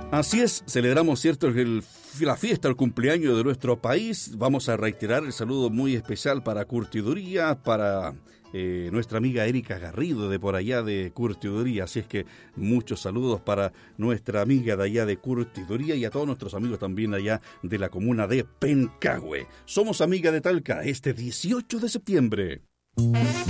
Así es, celebramos, ¿cierto?, la fiesta, el cumpleaños de nuestro país. Vamos a reiterar el saludo muy especial para Curtiduría, para nuestra amiga Erika Garrido de por allá de Curtiduría. Así es que muchos saludos para nuestra amiga de allá de Curtiduría y a todos nuestros amigos también allá de la comuna de Pencahue. Somos Amiga de Talca este 18 de septiembre.